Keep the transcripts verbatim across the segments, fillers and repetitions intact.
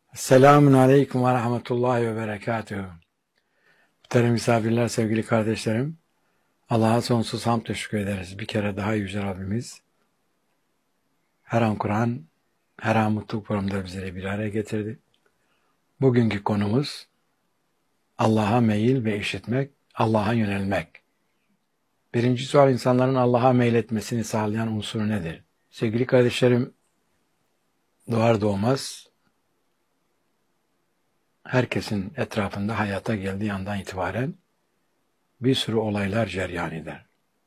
Selamun Aleyküm ve Rahmetullahi ve Berekatuhu. Muhterem misafirler, sevgili kardeşlerim. Allah'a sonsuz hamd teşekkür ederiz. Bir kere daha Yüce Rabbimiz her an Kur'an, her an mutluluk programında bizleri bir araya getirdi. Bugünkü konumuz Allah'a meyil ve işitmek, Allah'a yönelmek. Birinci sual, insanların Allah'a meyletmesini sağlayan unsur nedir? Sevgili kardeşlerim, doğar doğmaz herkesin etrafında hayata geldiği andan itibaren bir sürü olaylar cereyan eder.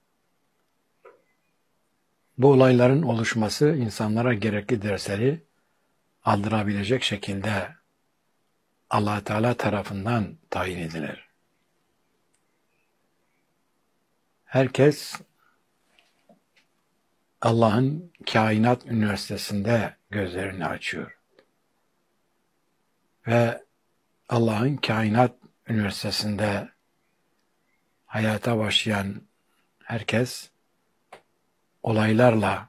Bu olayların oluşması insanlara gerekli dersleri aldırabilecek şekilde Allah Teala tarafından tayin edilir. Herkes Allah'ın kainat üniversitesinde gözlerini açıyor. Ve Allah'ın kainat üniversitesinde hayata başlayan herkes olaylarla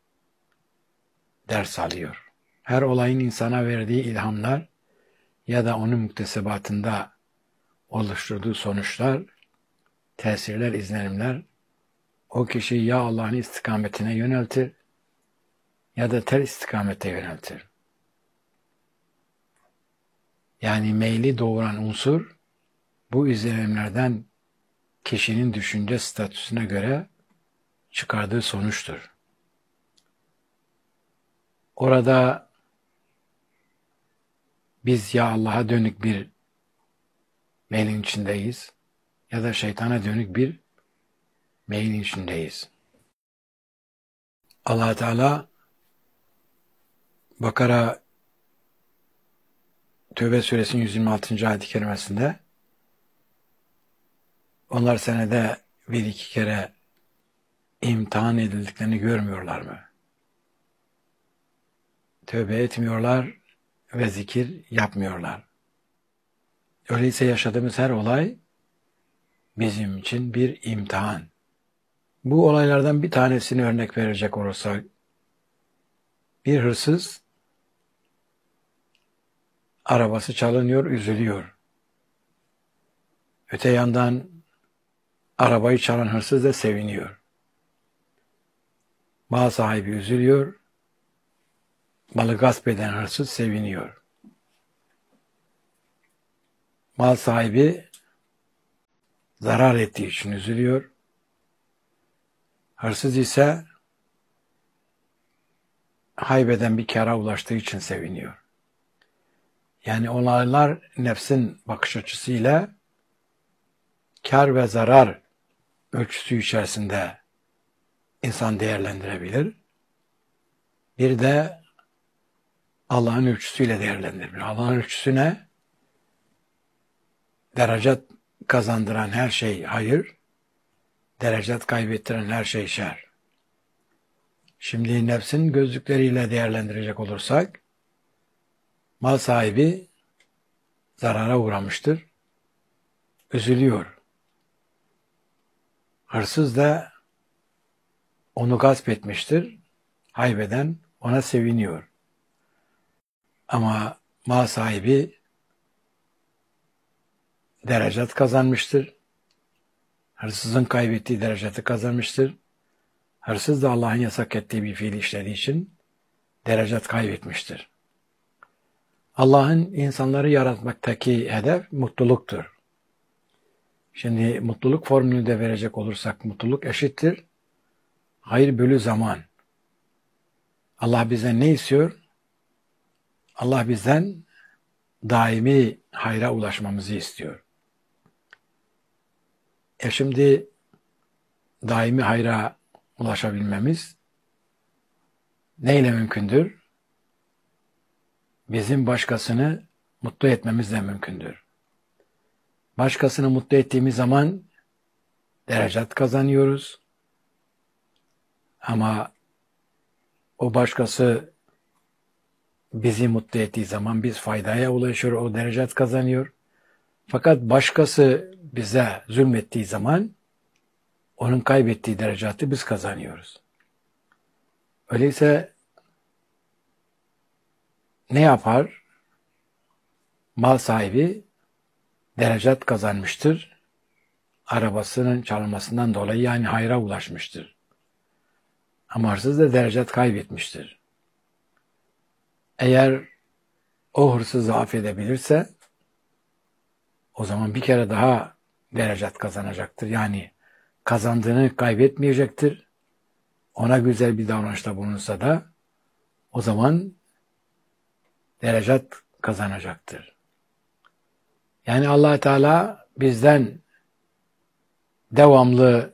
ders alıyor. Her olayın insana verdiği ilhamlar ya da onun müktesebatında oluşturduğu sonuçlar, tesirler, izlenimler o kişiyi ya Allah'ın istikametine yöneltir ya da ter istikamete yöneltir. Yani meyli doğuran unsur bu izlenimlerden kişinin düşünce statüsüne göre çıkardığı sonuçtur. Orada biz ya Allah'a dönük bir meylin içindeyiz ya da şeytana dönük bir meylin içindeyiz. Allah Teala Bakara Tövbe suresinin yüz yirmi altıncı ayet-i kerimesinde onlar senede bir iki kere imtihan edildiklerini görmüyorlar mı? Tövbe etmiyorlar ve zikir yapmıyorlar. Öyleyse yaşadığımız her olay bizim için bir imtihan. Bu olaylardan bir tanesini örnek verecek olursak, bir hırsız arabası çalınıyor, üzülüyor. Öte yandan arabayı çalan hırsız da seviniyor. Mal sahibi üzülüyor, malı gasp eden hırsız seviniyor. Mal sahibi zarar ettiği için üzülüyor. Hırsız ise haybeden bir kâra ulaştığı için seviniyor. Yani olaylar nefsin bakış açısıyla kâr ve zarar ölçüsü içerisinde insan değerlendirebilir. Bir de Allah'ın ölçüsüyle değerlendirebilir. Allah'ın ölçüsü ne? Derecat kazandıran her şey hayır, derecat kaybettiren her şey şer. Şimdi nefsin gözlükleriyle değerlendirecek olursak, mal sahibi zarara uğramıştır, üzülüyor. Hırsız da onu gasp etmiştir, haybeden ona seviniyor. Ama mal sahibi derecat kazanmıştır. Hırsızın kaybettiği derecatı kazanmıştır. Hırsız da Allah'ın yasak ettiği bir fiil işlediği için derecat kaybetmiştir. Allah'ın insanları yaratmaktaki hedef mutluluktur. Şimdi mutluluk formülünü de verecek olursak mutluluk eşittir hayır bölü zaman. Allah bizden ne istiyor? Allah bizden daimi hayra ulaşmamızı istiyor. E şimdi daimi hayra ulaşabilmemiz neyle mümkündür? Bizim başkasını mutlu etmemizle mümkündür. Başkasını mutlu ettiğimiz zaman derecat kazanıyoruz. Ama o başkası bizi mutlu ettiği zaman biz faydaya ulaşıyor, o derecat kazanıyor. Fakat başkası bize zulmettiği zaman onun kaybettiği derecatı biz kazanıyoruz. Öyleyse ne yapar? mal sahibi derecat kazanmıştır. Arabasının çalınmasından dolayı yani hayra ulaşmıştır. Ama hırsız da derecat kaybetmiştir. Eğer o hırsızı affedebilirse o zaman bir kere daha derecat kazanacaktır. Yani kazandığını kaybetmeyecektir. Ona güzel bir davranışta bulunursa da o zaman derecat kazanacaktır. Yani Allah Teala bizden devamlı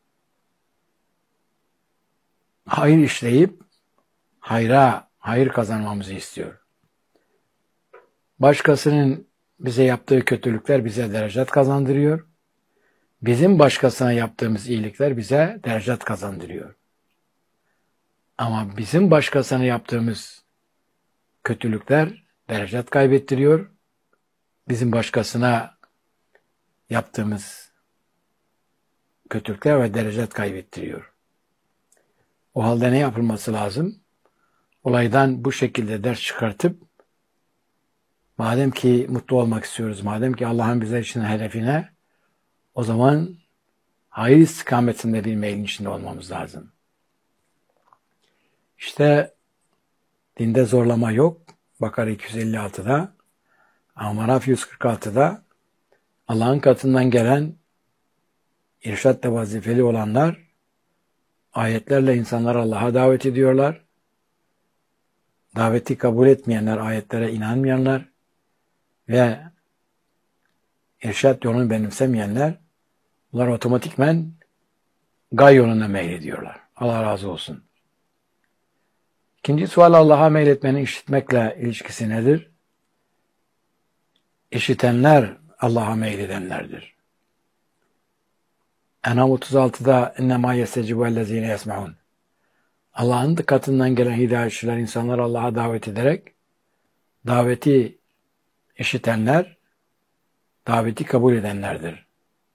hayır işleyip hayra, hayır kazanmamızı istiyor. Başkasının bize yaptığı kötülükler bize derecat kazandırıyor. Bizim başkasına yaptığımız iyilikler bize derecat kazandırıyor. Ama bizim başkasına yaptığımız kötülükler derecat kaybettiriyor. Bizim başkasına yaptığımız kötülükler ve derecat kaybettiriyor. O halde ne yapılması lazım? Olaydan bu şekilde ders çıkartıp madem ki mutlu olmak istiyoruz, madem ki Allah'ın bize için hedefine, o zaman hayır istikametinde bir meylin içinde olmamız lazım. İşte dinde zorlama yok. Bakara iki yüz elli altıda, Amaraf yüz kırk altıda Allah'ın katından gelen irşatla vazifeli olanlar ayetlerle insanları Allah'a davet ediyorlar. Daveti kabul etmeyenler, ayetlere inanmayanlar ve irşat yolunu benimsemeyenler, bunlar otomatikmen gay yoluna meylediyorlar. Allah razı olsun. İkinci sual, Allah'a meyletmenin işitmekle ilişkisi nedir? İşitenler Allah'a meyledenlerdir. En'am otuz altıda اِنَّمَا يَسْتَجِبُ اَلَّذ۪ينَ يَسْمَعُونَ Allah'ın katından gelen hidayetçiler insanları Allah'a davet ederek daveti işitenler, daveti kabul edenlerdir.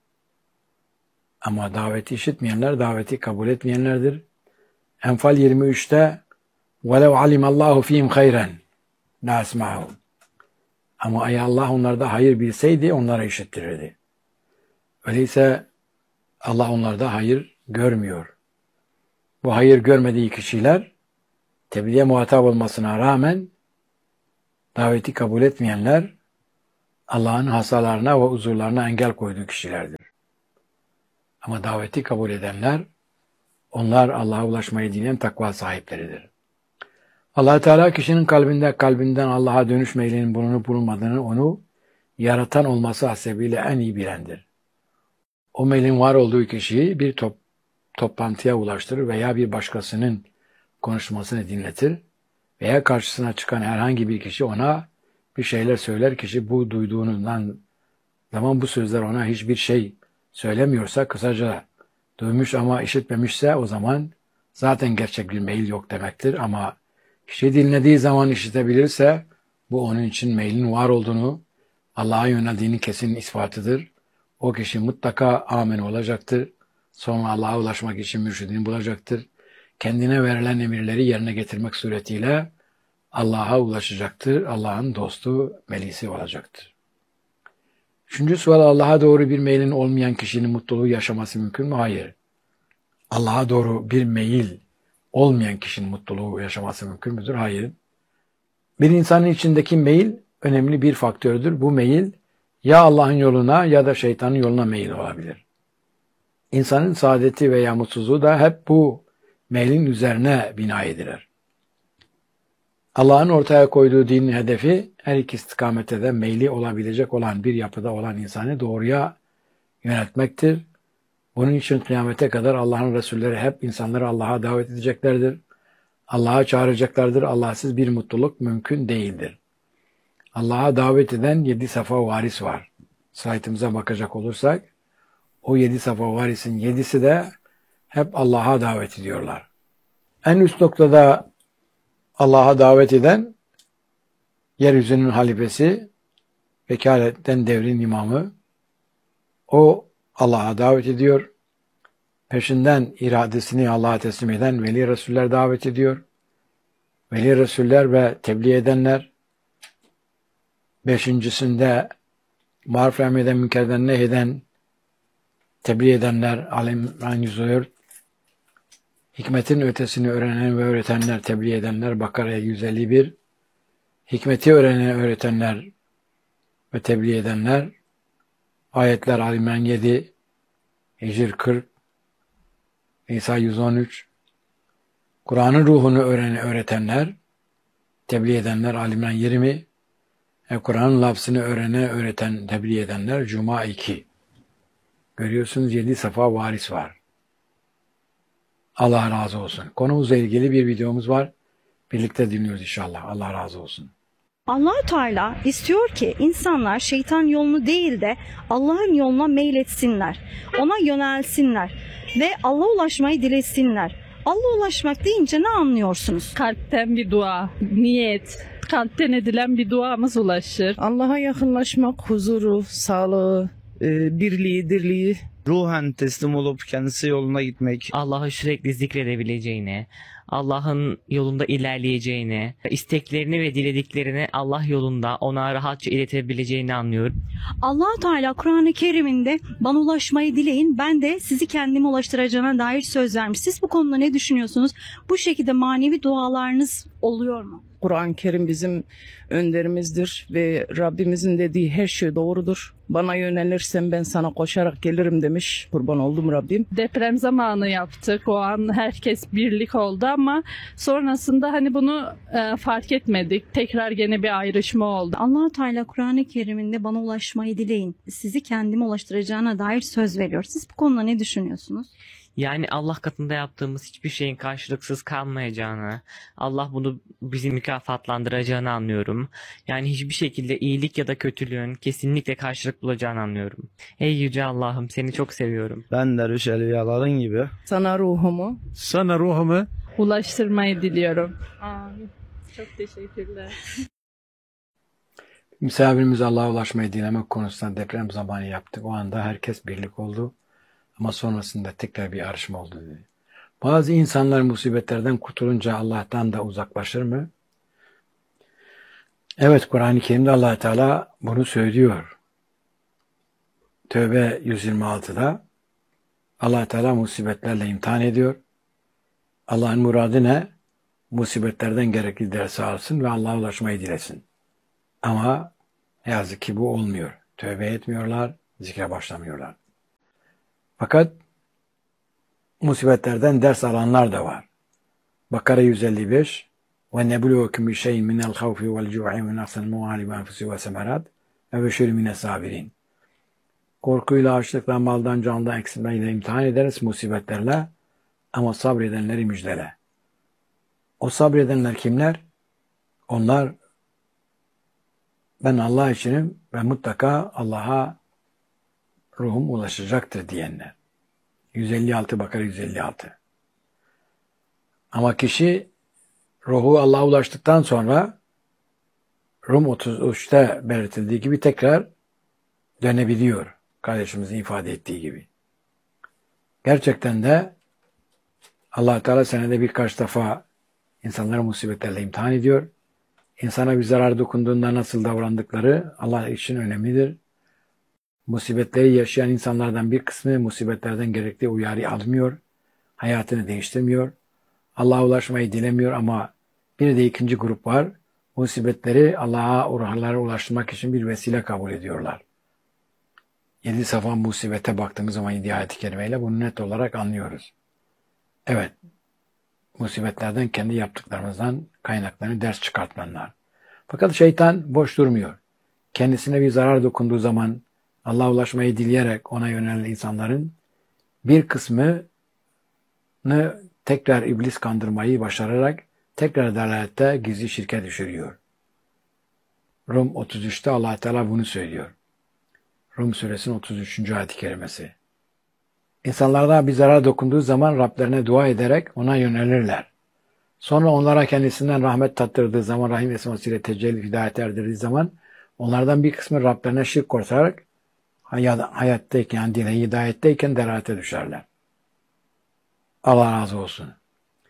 Ama daveti işitmeyenler, daveti kabul etmeyenlerdir. Enfal yirmi üçte وَلَوْ عَلِمَ اللّٰهُ ف۪يهِمْ خَيْرًا لَاَسْمَعُهُمْ Ama eğer Allah onlarda hayır bilseydi onlara işittirirdi. Öyleyse Allah onlarda hayır görmüyor. Bu hayır görmediği kişiler tebliğe muhatap olmasına rağmen daveti kabul etmeyenler Allah'ın hasalarına ve huzurlarına engel koyduğu kişilerdir. Ama daveti kabul edenler, onlar Allah'a ulaşmayı dileyen takva sahipleridir. Allah Teala kişinin kalbinde kalbinden Allah'a dönüş meylinin bulunup bulunmadığını onu yaratan olması hasebiyle en iyi bilendir. O meylin var olduğu kişiyi bir top, toplantıya ulaştırır veya bir başkasının konuşmasını dinletir veya karşısına çıkan herhangi bir kişi ona bir şeyler söyler. Kişi bu duyduğundan zaman bu sözler ona hiçbir şey söylemiyorsa, kısaca duymuş ama işitmemişse o zaman zaten gerçek bir meyil yok demektir. Ama kişi dinlediği zaman işitebilirse bu onun için meylin var olduğunu, Allah'a yöneldiğinin kesin ispatıdır. O kişi mutlaka amin olacaktır. Sonra Allah'a ulaşmak için mürşidini bulacaktır. Kendine verilen emirleri yerine getirmek suretiyle Allah'a ulaşacaktır. Allah'ın dostu, velisi olacaktır. Üçüncü sual, Allah'a doğru bir meylin olmayan kişinin mutluluğu yaşaması mümkün mü? Hayır. Allah'a doğru bir meyil olmayan kişinin mutluluğu yaşaması mümkün müdür? Hayır. Bir insanın içindeki meyil önemli bir faktördür. Bu meyil ya Allah'ın yoluna ya da şeytanın yoluna meyil olabilir. İnsanın saadeti veya mutsuzluğu da hep bu meylin üzerine bina edilir. Allah'ın ortaya koyduğu dinin hedefi her iki istikamete de meyli olabilecek olan bir yapıda olan insanı doğruya yöneltmektir. Bunun için kıyamete kadar Allah'ın Resulleri hep insanları Allah'a davet edeceklerdir. Allah'a çağıracaklardır. Allahsız bir mutluluk mümkün değildir. Allah'a davet eden yedi safa varis var. Saytımıza bakacak olursak, o yedi safa varisin yedisi de hep Allah'a davet ediyorlar. En üst noktada Allah'a davet eden, yeryüzünün halifesi, vekaletten devrin imamı, o Allah'a davet ediyor. Peşinden iradesini Allah'a teslim eden veli Resuller davet ediyor. Veli Resuller ve tebliğ edenler, Beşincisinde maruf emreden münkerden nehyeden tebliğ edenler Ali İmran yüz on dört. Hikmetin ötesini öğrenen ve öğretenler, tebliğ edenler Bakara yüz elli bir. Hikmeti öğrenen, öğretenler ve tebliğ edenler ayetler Ali İmran yedi, Hicr kırk, İsa yüz on üç. Kur'an'ın ruhunu öğrenen, öğretenler, tebliğ edenler Ali İmran yirmi. E, Kur'an'ın lafzını öğrenen, öğreten, tebliğ edenler Cuma iki. Görüyorsunuz yedi safa varis var. Allah razı olsun. Konumuzla ilgili bir videomuz var. Birlikte dinliyoruz inşallah. Allah razı olsun. Allah-u Teala istiyor ki insanlar şeytan yolunu değil de Allah'ın yoluna meyletsinler. Ona yönelsinler ve Allah'a ulaşmayı dilesinler. Allah'a ulaşmak deyince ne anlıyorsunuz? Kalpten bir dua, niyet, kalpten edilen bir duamız ulaşır. Allah'a yakınlaşmak, huzuru, sağlığı, e, birliği, dirliği. Ruhen teslim olup kendisi yoluna gitmek. Allah'ı sürekli zikredebileceğini, Allah'ın yolunda ilerleyeceğini, isteklerini ve dilediklerini Allah yolunda ona rahatça iletebileceğini anlıyorum. Allah-u Teala Kur'an-ı Kerim'inde bana ulaşmayı dileyin, ben de sizi kendime ulaştıracağına dair söz vermiş. Siz bu konuda ne düşünüyorsunuz? Bu şekilde manevi dualarınız oluyor mu? Kur'an-ı Kerim bizim önderimizdir ve Rabbimizin dediği her şey doğrudur. Bana yönelirsen ben sana koşarak gelirim demiş. Kurban oldum Rabbim. Deprem zamanı yaptık. O an herkes birlik oldu ama sonrasında hani bunu e, fark etmedik. Tekrar gene bir ayrışma oldu. Allah-u Teala Kur'an-ı Kerim'inde bana ulaşmayı dileyin, sizi kendime ulaştıracağına dair söz veriyor. Siz bu konuda ne düşünüyorsunuz? Yani Allah katında yaptığımız hiçbir şeyin karşılıksız kalmayacağını, Allah bunu bizi mükafatlandıracağını anlıyorum. Yani hiçbir şekilde iyilik ya da kötülüğün kesinlikle karşılık bulacağını anlıyorum. Ey Yüce Allah'ım, seni çok seviyorum. Ben de Rüşelviyaların gibi. Sana ruhumu, Sana ruhumu Ulaştırmayı diliyorum. Amin. Çok teşekkürler. misafirimiz Allah'a ulaşmayı dilemek konusunda deprem zamanı yaptık. O anda herkes birlik oldu. Ama sonrasında tekrar bir ayrışma oldu dedi. Bazı insanlar musibetlerden kurtulunca Allah'tan da uzaklaşır mı? Evet, Kur'an-ı Kerim'de Allah Teala bunu söylüyor. Tövbe yüz yirmi altıda Allah Teala musibetlerle imtihan ediyor. Allah'ın muradı ne? Musibetlerden gerekli dersi alsın ve Allah'a ulaşmayı dilesin. Ama ne yazık ki bu olmuyor. Tövbe etmiyorlar, zikre başlamıyorlar. Fakat musibetlerden ders alanlar da var. Bakara yüz elli beş ve nebluvekum bi şey'in minel havfi vel cu'i ve naqsin mu'ali ve enfusi ve semerat ve beşir mine sabirin. Korkuyla, açlıkla, maldan, candan eksilmeyle imtihan ederiz musibetlerle ama sabredenleri müjdele. O sabredenler kimler? Onlar ben Allah içinim ve mutlaka Allah'a ruhum ulaşacaktır diyenler. yüz elli altı Bakara yüz elli altı. Ama kişi ruhu Allah'a ulaştıktan sonra Rum otuz üçte belirtildiği gibi tekrar dönebiliyor. Kardeşimizin ifade ettiği gibi. Gerçekten de Allah Teala senede birkaç defa insanları musibetlerle imtihan ediyor. İnsana bir zarar dokunduğunda nasıl davrandıkları Allah için önemlidir. Musibetleri yaşayan insanlardan bir kısmı musibetlerden gerekli uyarı almıyor, hayatını değiştirmiyor, Allah'a ulaşmayı dilemiyor ama bir de ikinci grup var, musibetleri Allah'a ruhlara ulaştırmak için bir vesile kabul ediyorlar. Yedi safa musibete baktığımız zaman yedi ayet-i kerimeyle bunu net olarak anlıyoruz. Evet, musibetlerden kendi yaptıklarımızdan kaynaklarını ders çıkartmanlar. Fakat şeytan boş durmuyor. Kendisine bir zarar dokunduğu zaman Allah'a ulaşmayı dileyerek ona yönelen insanların bir kısmını tekrar iblis kandırmayı başararak tekrar dalalette gizli şirke düşürüyor. Rum otuz üçte Allah Teala bunu söylüyor. Rum suresinin otuz üçüncü ayet-i kerimesi. İnsanlardan bir zarar dokunduğu zaman Rablerine dua ederek ona yönelirler. Sonra onlara kendisinden rahmet tattırdığı zaman, rahim esmasıyla tecelli hidayet erdirdiği zaman onlardan bir kısmı Rablerine şirk koşarak hayattayken, yani dine hidayetteyken delalete düşerler. Allah razı olsun.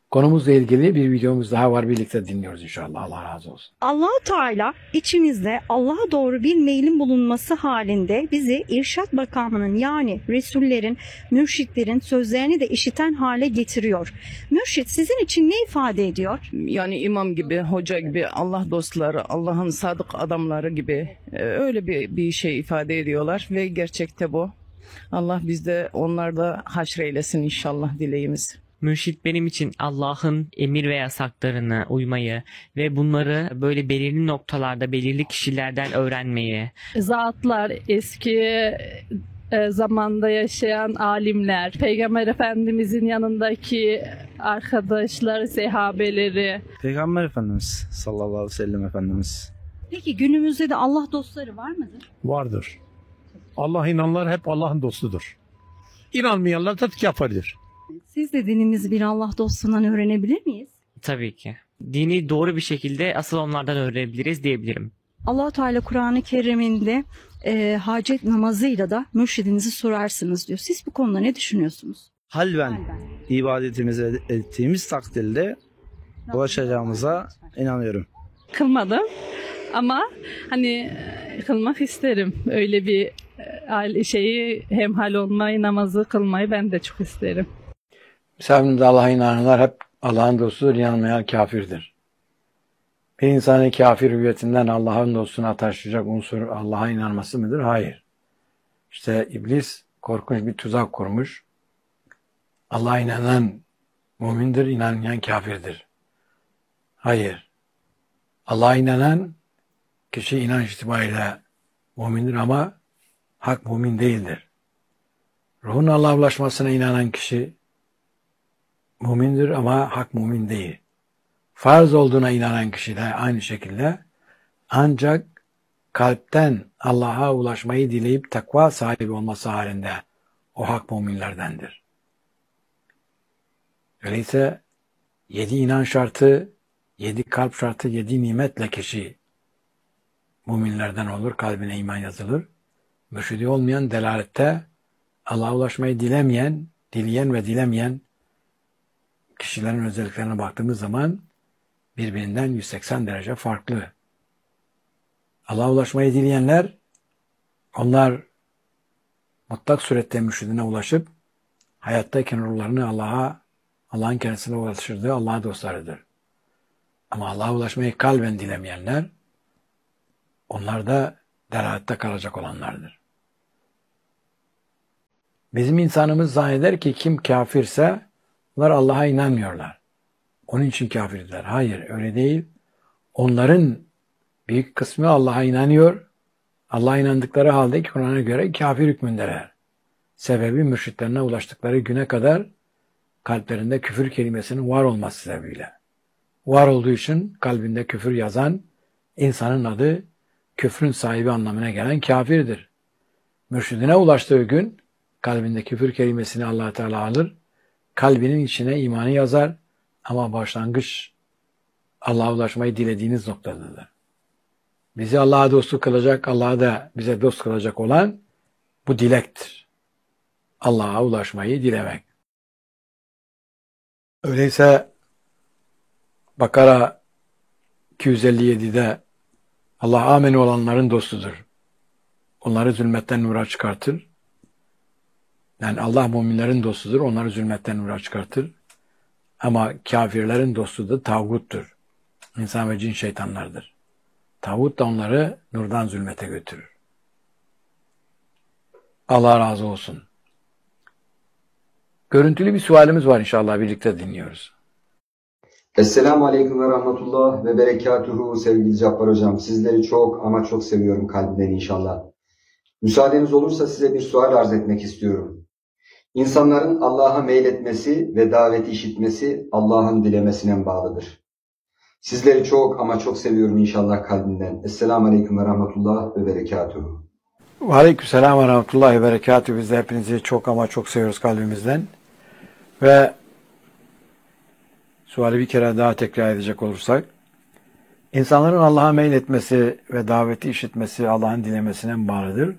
Konumuzla ilgili bir videomuz daha var. Birlikte dinliyoruz inşallah. Allah razı olsun. Allah-u Teala içimizde Allah'a doğru bir meylin bulunması halinde bizi irşat makamının yani Resullerin, mürşitlerin sözlerini de işiten hale getiriyor. Mürşit sizin için ne ifade ediyor? Yani imam gibi, hoca gibi, Allah dostları, Allah'ın sadık adamları gibi e, öyle bir, bir şey ifade ediyorlar ve gerçekte bu. Allah bizde onlarda haşreylesin inşallah dileğimiz. Mürşit benim için Allah'ın emir ve yasaklarına uymayı ve bunları böyle belirli noktalarda belirli kişilerden öğrenmeyi, Zatlar, eski e, zamanda yaşayan alimler, Peygamber Efendimizin yanındaki arkadaşlar, sahabeleri. Peygamber Efendimiz sallallahu aleyhi ve sellem Efendimiz. Peki günümüzde de Allah dostları var mıdır? Vardır. Allah inananlar hep Allah'ın dostudur. İnanmayanlar da kafirdir. Siz de dininizi bir Allah dostundan öğrenebilir miyiz? tabii ki. Dini doğru bir şekilde asıl onlardan öğrenebiliriz diyebilirim. Allah-u Teala Kur'an-ı Kerim'inde e, hacet namazıyla da mürşidinizi sorarsınız diyor. Siz bu konuda ne düşünüyorsunuz? Halben ibadetimizi ettiğimiz takdirde ulaşacağımıza inanıyorum. Kılmadım ama hani e, kılmak isterim. Öyle bir e, hal- şeyi hemhal olmayı, namazı kılmayı ben de çok isterim. Misafirimiz Allah'a inananlar hep Allah'ın dostudur, inanmayan kafirdir. Bir insanın kafir hüviyetinden Allah'ın dostuna taşıyacak unsur Allah'a inanması mıdır? Hayır. İşte iblis korkunç bir tuzak kurmuş. Allah'a inanan mümindir, inanmayan kafirdir. Hayır. Allah'a inanan kişi inanç itibariyle mümindir ama hak mümin değildir. Ruhun Allah'a ulaşmasına inanan kişi mümindir ama hak mümin değil. Farz olduğuna inanan kişi de aynı şekilde ancak kalpten Allah'a ulaşmayı dileyip takva sahibi olması halinde o hak müminlerdendir. Öyleyse yedi inan şartı, yedi kalp şartı, yedi nimetle kişi müminlerden olur, kalbine iman yazılır. Mürşidi olmayan delalette Allah'a ulaşmayı dilemeyen, dileyen ve dilemeyen kişilerin özelliklerine baktığımız zaman birbirinden yüz seksen derece farklı. Allah'a ulaşmayı dileyenler, onlar mutlak surette mürşidine ulaşıp hayattayken ruhlarını Allah'a, Allah'ın kendisine ulaştırdığı Allah'a dostlarıdır. Ama Allah'a ulaşmayı kalben dilemeyenler, onlar da delalette kalacak olanlardır. Bizim insanımız zanneder ki kim kafirse onlar Allah'a inanmıyorlar. Onun için kafirler. Hayır, öyle değil. Onların büyük kısmı Allah'a inanıyor. Allah'a inandıkları halde Kur'an'a göre kafir hükmündeler. Sebebi mürşitlerine ulaştıkları güne kadar kalplerinde küfür kelimesinin var olması sebebiyle. Var olduğu için kalbinde küfür yazan insanın adı küfrün sahibi anlamına gelen kafirdir. Mürşidine ulaştığı gün kalbinde küfür kelimesini Allah Teala alır, kalbinin içine imanı yazar ama başlangıç Allah'a ulaşmayı dilediğiniz noktadadır. Bizi Allah'a dostu kılacak, Allah'a da bize dost kılacak olan bu dilektir. Allah'a ulaşmayı dilemek. Öyleyse Bakara iki yüz elli yedi'de Allah ameni olanların dostudur. Onları zulmetten nura çıkartır. Yani Allah müminlerin dostudur. Onları zulmetten nura çıkartır. Ama kafirlerin dostu da tağuttur. İnsan ve cin şeytanlardır. Tağut da onları nurdan zulmete götürür. Allah razı olsun. Görüntülü bir sualimiz var inşallah birlikte dinliyoruz. Esselamu Aleyküm ve Rahmetullah ve Berekatuhu sevgili Cabbar Hocam. Sizleri çok ama çok seviyorum kalbimden inşallah. Müsaadeniz olursa size bir sual arz etmek istiyorum. İnsanların Allah'a meyletmesi ve daveti işitmesi Allah'ın dilemesine bağlıdır. Sizleri çok ama çok seviyorum inşallah kalbimden. Esselamu Aleyküm ve Rahmetullah ve Berekatuhu. Ve Aleykümselam ve Rahmetullah ve Berekatuhu. Biz de hepinizi çok ama çok seviyoruz kalbimizden. Ve suali bir kere daha tekrar edecek olursak, insanların Allah'a meyletmesi ve daveti işitmesi Allah'ın dilemesine bağlıdır.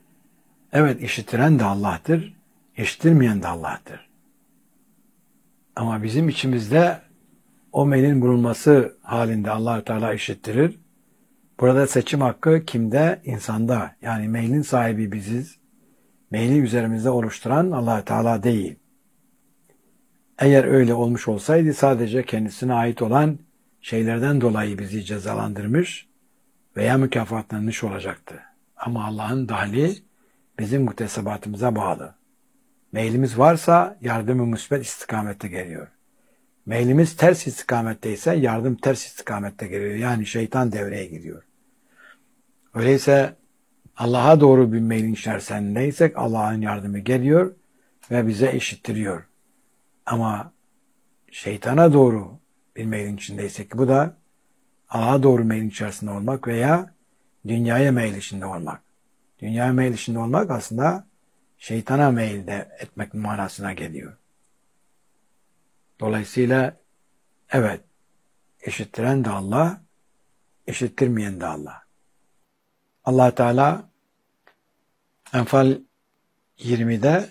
Evet, işitiren de Allah'tır, işitirmeyen de Allah'tır. Ama bizim içimizde o meylin bulunması halinde Allah Teala eşittirir. Burada seçim hakkı kimde? İnsanda. Yani meylin sahibi biziz. Meyli üzerimizde oluşturan Allah Teala değil. Eğer öyle olmuş olsaydı sadece kendisine ait olan şeylerden dolayı bizi cezalandırmış veya mükafatlanmış olacaktı. Ama Allah'ın dahli bizim muktesebatımıza bağlı. Meylimiz varsa yardımı müsbet istikamette geliyor. Meylimiz ters istikamette ise yardım ters istikamette geliyor. Yani şeytan devreye giriyor. Öyleyse Allah'a doğru bir meylin içerisindeysek Allah'ın yardımı geliyor ve bize eşittiriyor. Ama şeytana doğru bir meylin içindeysek bu da Allah'a doğru meylin içerisinde olmak veya dünyaya meyil içinde olmak. Dünyaya meyil içinde olmak aslında şeytana meyil de etmek manasına geliyor. Dolayısıyla evet, eşittiren de Allah, eşittirmeyen de Allah. Allah Teala Enfal yirmide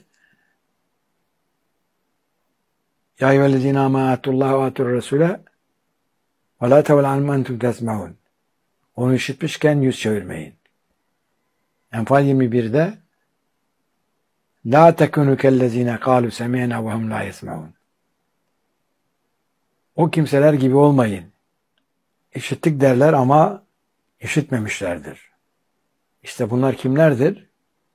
Ya eyyühellezine amenu atiullaha ve atiur Resule ve la tevel anhum entum tesmaun. Onu işitmişken yüz çevirmeyin. Enfal yirmi birde La tekunu kellezine kalu semi'na ve hum la yesmaun. O kimseler gibi olmayın. İşittik derler ama işitmemişlerdir. İşte bunlar kimlerdir?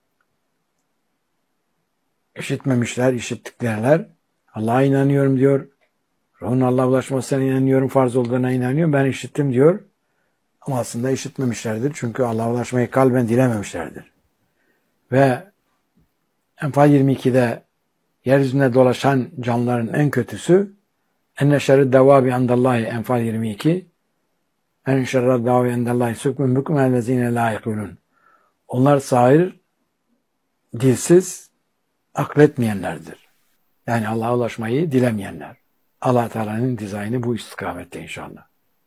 İşitmemişler, işittik derler. Allah'a inanıyorum diyor. Ruhun Allah'a ulaşmasına inanıyorum, farz olduğuna inanıyorum. Ben işittim diyor. Ama aslında işitmemişlerdir. Çünkü Allah'a ulaşmayı kalben dilememişlerdir. Ve Enfal yirmi ikide yeryüzünde dolaşan canlıların en kötüsü enne şerri devabi andallahi Enfal yirmi iki en şerri devabi andallahi sükmün bükmün ellezine la yakulun. Onlar sağır, dilsiz, akletmeyenlerdir. Yani Allah'a ulaşmayı dilemeyenler. Allah Teala'nın dizaynı bu istikamette inşallah.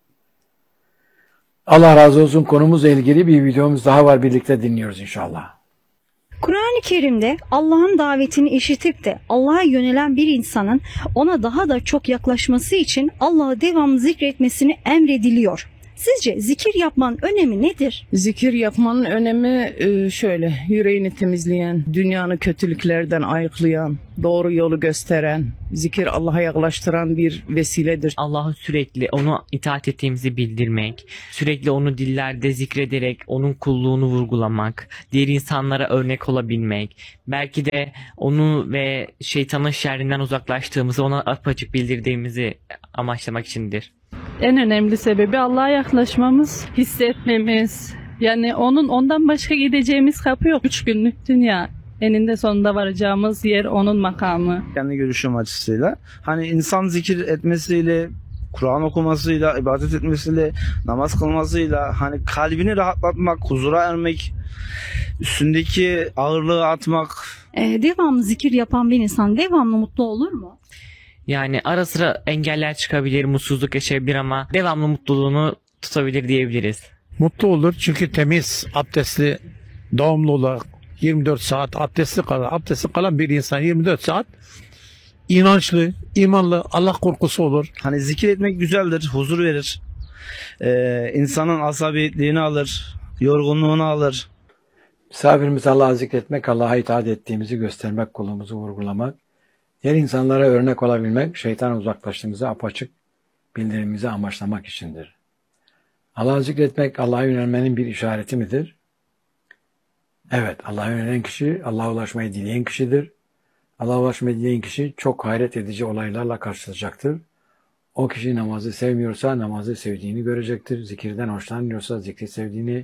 Allah razı olsun, konumuzla ilgili bir videomuz daha var, birlikte dinliyoruz inşallah. Kur'an-ı Kerim'de Allah'ın davetini işitip de Allah'a yönelen bir insanın ona daha da çok yaklaşması için Allah'ı devamlı zikretmesini emrediliyor. Sizce zikir yapmanın önemi nedir? Zikir yapmanın önemi e, şöyle: yüreğini temizleyen, dünyanın kötülüklerden ayıklayan, doğru yolu gösteren, zikir Allah'a yaklaştıran bir vesiledir. Allah'ı sürekli onu itaat ettiğimizi bildirmek, sürekli onu dillerde zikrederek onun kulluğunu vurgulamak, diğer insanlara örnek olabilmek, belki de onu ve şeytanın şerrinden uzaklaştığımızı ona apaçık bildirdiğimizi amaçlamak içindir. En önemli sebebi Allah'a yaklaşmamız, hissetmemiz. Yani onun ondan başka gideceğimiz kapı yok. Üç günlük dünya. Eninde sonunda varacağımız yer onun makamı. Kendi görüşüm açısıyla. Hani insan zikir etmesiyle, Kur'an okumasıyla, ibadet etmesiyle, namaz kılmasıyla hani kalbini rahatlatmak, huzura ermek, üstündeki ağırlığı atmak. Ee, devamlı zikir yapan bir insan devamlı mutlu olur mu? Yani ara sıra engeller çıkabilir, mutsuzluk yaşayabilir ama devamlı mutluluğunu tutabilir diyebiliriz. Mutlu olur çünkü temiz, abdestli, devamlı olarak yirmi dört saat abdestli kalan, abdestli kalan bir insan yirmi dört saat inançlı, imanlı, Allah korkusu olur. Hani zikir etmek güzeldir, huzur verir. Ee, insanın asabiyetliğini alır, yorgunluğunu alır. Misafirimiz Allah'ı zikretmek, Allah'a itaat ettiğimizi göstermek, kulumuzu vurgulamak, diğer insanlara örnek olabilmek, şeytana uzaklaştığımızı apaçık bildirimimizi amaçlamak içindir. Allah'ı zikretmek, Allah'a yönelmenin bir işareti midir? Evet, Allah'a yönelen kişi, Allah'a ulaşmayı dileyen kişidir. Allah'a ulaşmayı dileyen kişi çok hayret edici olaylarla karşılaşacaktır. O kişi namazı sevmiyorsa namazı sevdiğini görecektir. Zikirden hoşlanmıyorsa zikri sevdiğini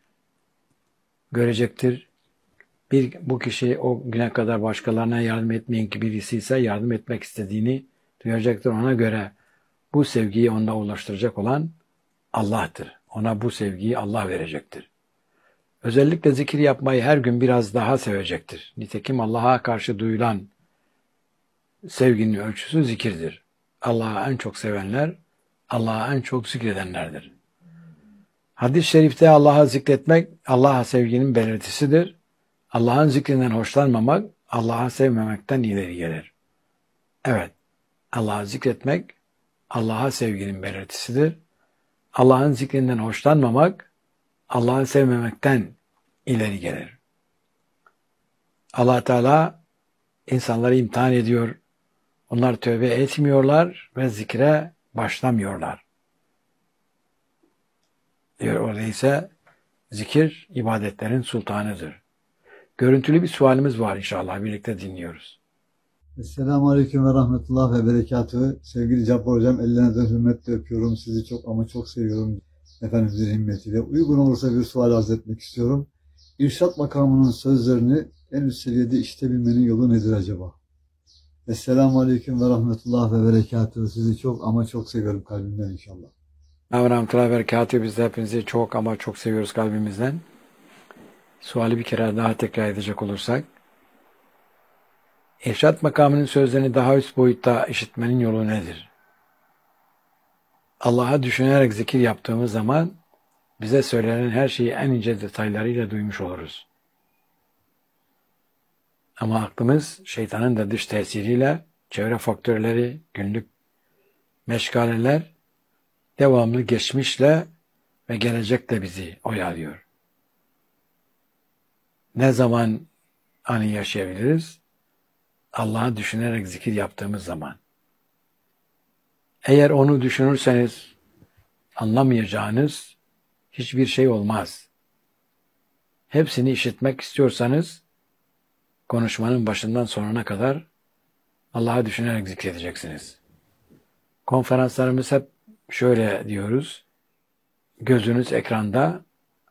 görecektir. Bir, bu kişi o güne kadar başkalarına yardım etmeyen birisi ise yardım etmek istediğini duyacaktır. Ona göre bu sevgiyi ona ulaştıracak olan Allah'tır. Ona bu sevgiyi Allah verecektir. Özellikle zikir yapmayı her gün biraz daha sevecektir. Nitekim Allah'a karşı duyulan sevginin ölçüsü zikirdir. Allah'a en çok sevenler, Allah'a en çok zikredenlerdir. Hadis-i şerifte Allah'a zikretmek, Allah'a sevginin belirtisidir. Allah'ın zikrinden hoşlanmamak, Allah'a sevmemekten ileri gelir. Evet, Allah'ı zikretmek Allah'a sevginin belirtisidir. Allah'ın zikrinden hoşlanmamak Allah'ı sevmemekten ileri gelir. Allah Teala insanları imtihan ediyor. Onlar tövbe etmiyorlar ve zikre başlamıyorlar. Diyor orada ise zikir ibadetlerin sultanıdır. Görüntülü bir sualimiz var inşallah. Birlikte dinliyoruz. Esselamu Aleyküm ve Rahmetullah ve Berekatühü. Sevgili Cabbar Hocam, ellerinizden hürmetle öpüyorum. Sizi çok ama çok seviyorum. Efendimizin himmetiyle. Uygun olursa bir sual arz etmek istiyorum. İrşad makamının sözlerini en üst seviyede işitebilmenin yolu nedir acaba? Esselamu Aleyküm ve Rahmetullah ve Berekatühü. Sizi çok ama çok seviyorum kalbimden inşallah. Ve Rahmetullah ve Berekatühü. Biz de hepinizi çok ama çok seviyoruz kalbimizden. Suali bir kere daha tekrar edecek olursak. İrşad makamının sözlerini daha üst boyutta işitmenin yolu nedir? Allah'a düşünerek zikir yaptığımız zaman bize söylenen her şeyi en ince detaylarıyla duymuş oluruz. Ama aklımız şeytanın da dış tesiriyle çevre faktörleri, günlük meşgaleler devamlı geçmişle ve gelecekle bizi oyalıyor. Ne zaman anı yaşayabiliriz? Allah'ı düşünerek zikir yaptığımız zaman. Eğer onu düşünürseniz anlamayacağınız hiçbir şey olmaz. Hepsini işitmek istiyorsanız konuşmanın başından sonuna kadar Allah'ı düşünerek zikredeceksiniz. Konferanslarımız hep şöyle diyoruz. Gözünüz ekranda,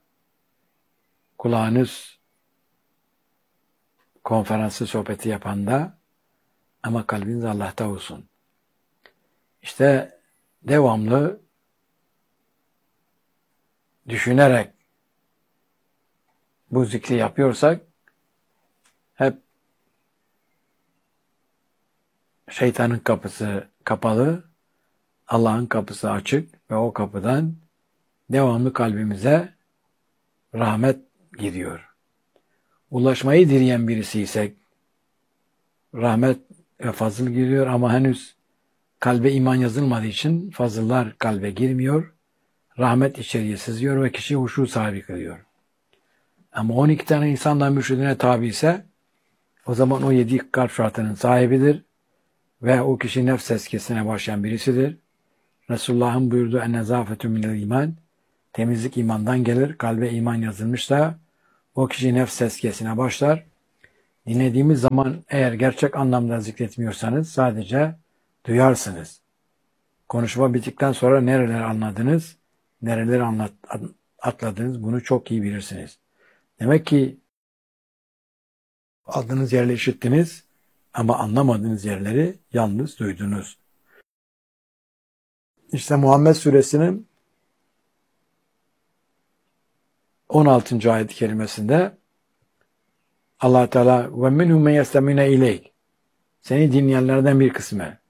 kulağınız konferansı sohbeti yapanda ama kalbiniz Allah'ta olsun. İşte devamlı düşünerek bu zikri yapıyorsak hep şeytanın kapısı kapalı, Allah'ın kapısı açık ve o kapıdan devamlı kalbimize rahmet gidiyor. Ulaşmayı dileyen birisiysek rahmet ve fazıl giriyor ama henüz kalbe iman yazılmadığı için fazıllar kalbe girmiyor. Rahmet içeriye sızıyor ve kişi huşu sahibi kılıyor. Ama on iki tane insandan mürşidine tabi ise o zaman o yedi kalp şartının sahibidir ve o kişi nefs eskisine başlayan birisidir. Resulullah'ın buyurduğu en-nezafetü minel iman, temizlik imandan gelir. Kalbe iman yazılmışsa o kişi nefs eskisine başlar. Dinlediğimiz zaman eğer gerçek anlamda zikretmiyorsanız sadece duyarsınız. Konuşma bittikten sonra nereleri anladınız, nereleri anlat, atladınız bunu çok iyi bilirsiniz. Demek ki aldığınız yerleri işittiniz ama anlamadığınız yerleri yalnız duydunuz. İşte Muhammed Suresinin on altıncı ayet-i kerimesinde Allah Teala ve minhum men yestemine ileyk, seni dinleyenlerden bir kısmı,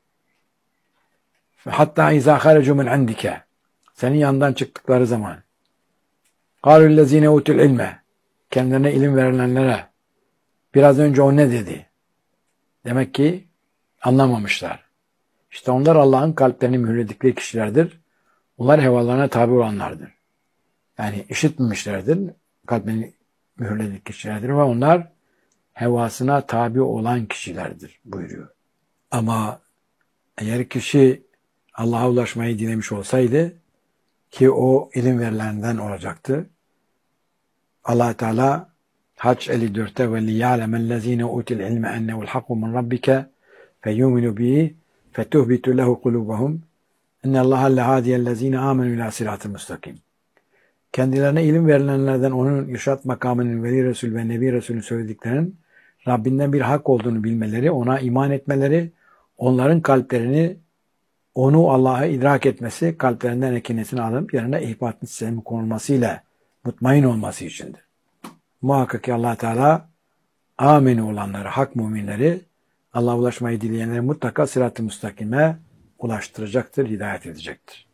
hatta izâ harecu min indike, senin yanından çıktıkları zaman kâlullezîne utul ilme, kendilerine ilim verilenlere biraz önce o ne dedi? Demek ki anlamamışlar. İşte onlar Allah'ın kalplerini mühürledikleri kişilerdir. Onlar hevalarına tabi olanlardır. Yani işitmemişlerdir. Kalplerini mühürledik kişilerdir ve onlar hevasına tabi olan kişilerdir buyuruyor. Ama eğer kişi Allah'a ulaşmayı dilemiş olsaydı ki o ilim verilenden olacaktı. Allah Teala Hac elli dörtte ve liya'lemellezine util ilme ennehu'l hakku min rabbike feyuminu bihi fetuhbitu lehu kulubahum ennallaha lehadiyellezine amenu ila sıratı müstakim. Kendilerine ilim verilenlerden onun irşad makamının veli Resul ve Nebi Resul'ün söylediklerinin Rabbinden bir hak olduğunu bilmeleri, ona iman etmeleri, onların kalplerini onu Allah'a idrak etmesi, kalplerinden ekinesini alıp yerine ihbat-ı sistemi konulmasıyla mutmain olması içindir. Muhakkak ki Allah Teala amin olanları, hak müminleri, Allah'a ulaşmayı dileyenleri mutlaka sırat-ı müstakime ulaştıracaktır, hidayet edecektir.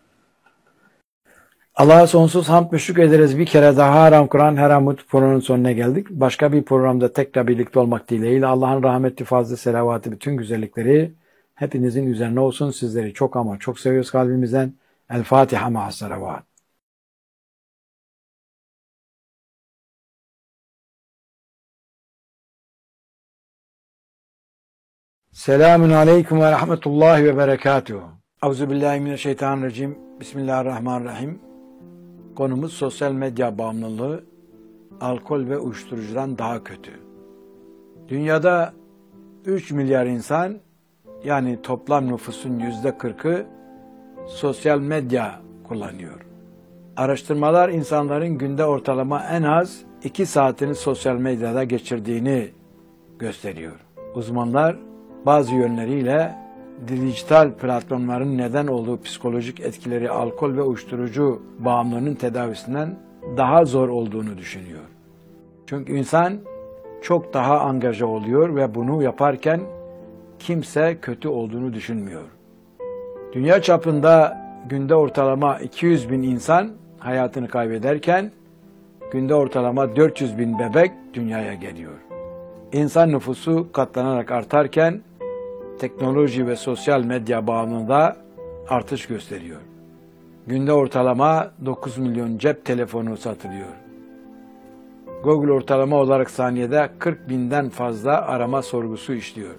Allah'a sonsuz hamd ve şükür ederiz. Bir kere daha Haram Kur'an Heramut programının sonuna geldik. Başka bir programda tekrar birlikte olmak dileğiyle Allah'ın rahmeti, fazlı, selavatı, bütün güzellikleri hepinizin üzerine olsun. Sizleri çok ama çok seviyoruz kalbimizden. El Fatiha ma'as salavat. Selamun aleyküm ve rahmetullahi ve berekatuhu. Euzubillahimineşşeytanirracim. Bismillahirrahmanirrahim. Konumuz sosyal medya bağımlılığı, alkol ve uyuşturucudan daha kötü. Dünyada üç milyar insan, yani toplam nüfusun yüzde kırkı sosyal medya kullanıyor. Araştırmalar insanların günde ortalama en az iki saatini sosyal medyada geçirdiğini gösteriyor. Uzmanlar bazı yönleriyle dijital platformların neden olduğu psikolojik etkileri alkol ve uyuşturucu bağımlılığının tedavisinden daha zor olduğunu düşünüyor. Çünkü insan çok daha angaja oluyor ve bunu yaparken kimse kötü olduğunu düşünmüyor. Dünya çapında günde ortalama iki yüz bin insan hayatını kaybederken günde ortalama dört yüz bin bebek dünyaya geliyor. İnsan nüfusu katlanarak artarken teknoloji ve sosyal medya bağımlılığında artış gösteriyor. Günde ortalama dokuz milyon cep telefonu satılıyor. Google ortalama olarak saniyede kırk binden fazla arama sorgusu işliyor.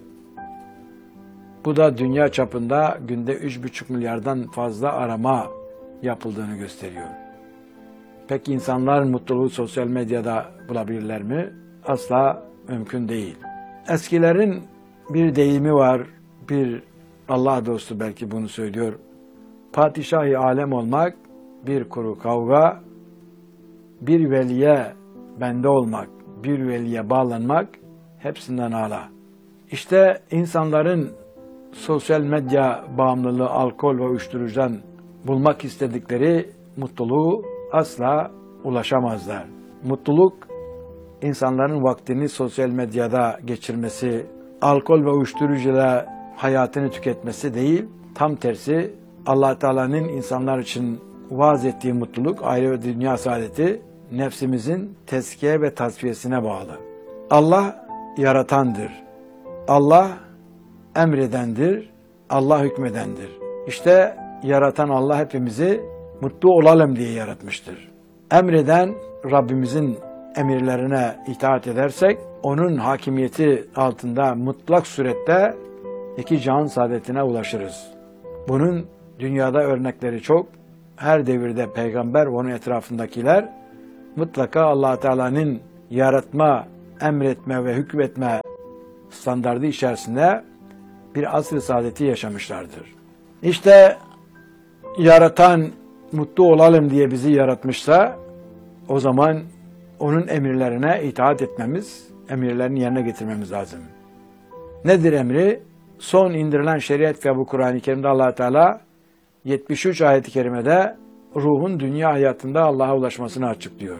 Bu da dünya çapında günde üç buçuk milyardan fazla arama yapıldığını gösteriyor. Peki insanlar mutluluğu sosyal medyada bulabilirler mi? Asla mümkün değil. Eskilerin bir deyimi var, bir Allah dostu belki bunu söylüyor. Padişah-ı alem olmak, bir kuru kavga, bir veliye bende olmak, bir veliye bağlanmak hepsinden âlâ. İşte insanların sosyal medya bağımlılığı, alkol ve uyuşturucudan bulmak istedikleri mutluluğu asla ulaşamazlar. Mutluluk, insanların vaktini sosyal medyada geçirmesi, alkol ve uyuşturucuyla hayatını tüketmesi değil, tam tersi Allah Teala'nın insanlar için vaaz ettiği mutluluk, aile ve dünya saadeti nefsimizin tezkiye ve tasfiyesine bağlı. Allah yaratandır. Allah emredendir. Allah hükmedendir. İşte yaratan Allah hepimizi mutlu olalım diye yaratmıştır. Emreden Rabbimizin emirlerine itaat edersek, onun hakimiyeti altında mutlak surette iki cihan saadetine ulaşırız. Bunun dünyada örnekleri çok. Her devirde peygamber ve onun etrafındakiler mutlaka Allah Teala'nın yaratma, emretme ve hükmetme standardı içerisinde bir asr-ı saadeti yaşamışlardır. İşte yaratan mutlu olalım diye bizi yaratmışsa, o zaman onun emirlerine itaat etmemiz, emirlerini yerine getirmemiz lazım. Nedir emri? Son indirilen şeriat ve bu Kur'an-ı Kerim'de Allah Teala yetmiş üç ayet-i kerimede ruhun dünya hayatında Allah'a ulaşmasını açıklıyor.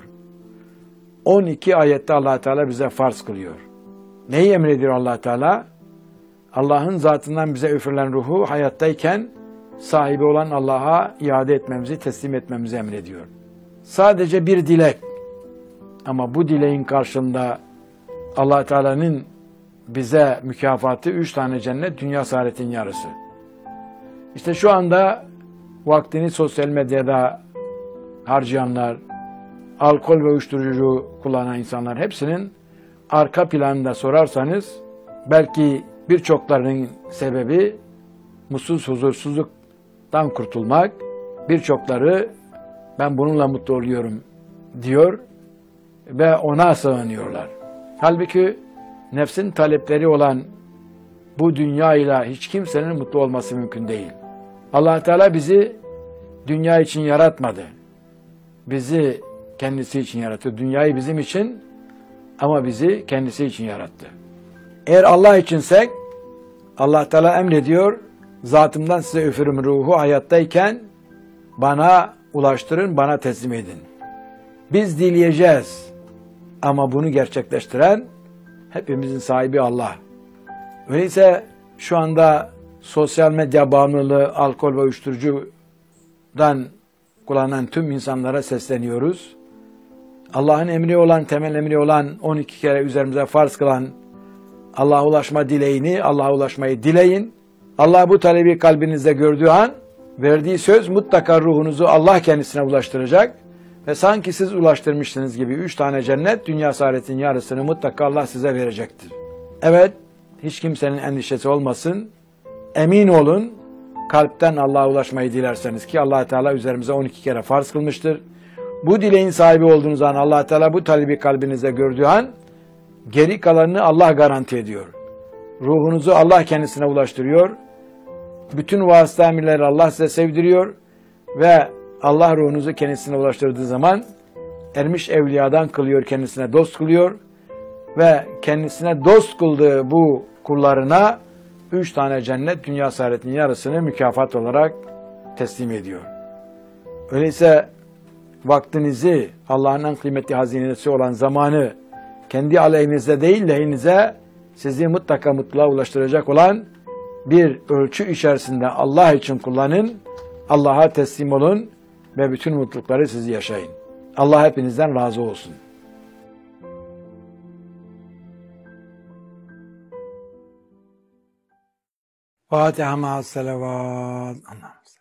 on iki ayette Allah Teala bize farz kılıyor. Neyi emrediyor Allah Teala? Allah'ın zatından bize üfürülen ruhu hayattayken sahibi olan Allah'a iade etmemizi, teslim etmemizi emrediyor. Sadece bir dilek. Ama bu dileğin karşılığında Allah Teala'nın bize mükafatı üç tane cennet, dünya saadetin yarısı. İşte şu anda vaktini sosyal medyada harcayanlar, alkol ve uyuşturucu kullanan insanlar hepsinin arka planında sorarsanız belki birçoklarının sebebi mutsuz, huzursuzluktan kurtulmak, birçokları ben bununla mutlu oluyorum diyor ve ona sığınıyorlar. Halbuki nefsin talepleri olan bu dünyayla hiç kimsenin mutlu olması mümkün değil. Allah Teala bizi dünya için yaratmadı. Bizi kendisi için yarattı. Dünyayı bizim için ama bizi kendisi için yarattı. Eğer Allah içinsek Allah Teala emrediyor, zatımdan size üfürüm ruhu hayattayken bana ulaştırın, bana teslim edin. Biz dileyeceğiz ama bunu gerçekleştiren hepimizin sahibi Allah. Öyleyse şu anda sosyal medya bağımlılığı, alkol ve uyuşturucudan kullanan tüm insanlara sesleniyoruz. Allah'ın emri olan, temel emri olan, on iki kere üzerimize farz kılan Allah'a ulaşma dileğini, Allah'a ulaşmayı dileyin Allah bu talebi kalbinizde gördüğü an verdiği söz mutlaka ruhunuzu Allah kendisine ulaştıracak ve sanki siz ulaştırmışsınız gibi üç tane cennet, dünya saadetin yarısını mutlaka Allah size verecektir. Evet, hiç kimsenin endişesi olmasın. Emin olun, kalpten Allah'a ulaşmayı dilerseniz ki Allah Teala üzerimize on iki kere farz kılmıştır. Bu dileğin sahibi olduğunuz an Allah Teala bu talebi kalbinizde gördüğü an geri kalanını Allah garanti ediyor. Ruhunuzu Allah kendisine ulaştırıyor. Bütün vasıta emirleri Allah size sevdiriyor ve Allah ruhunuzu kendisine ulaştırdığı zaman ermiş evliyadan kılıyor, kendisine dost kılıyor ve kendisine dost kıldığı bu kullarına üç tane cennet, dünya saadetinin yarısını mükafat olarak teslim ediyor. Öyleyse vaktinizi, Allah'ın en kıymetli hazinesi olan zamanı kendi aleyhinize değil lehinize sizi mutlaka mutluluğa ulaştıracak olan bir ölçü içerisinde Allah için kullanın, Allah'a teslim olun ve bütün mutlulukları siz yaşayın. Allah hepinizden razı olsun. Fatiha ma'as salavat. Allah'ım.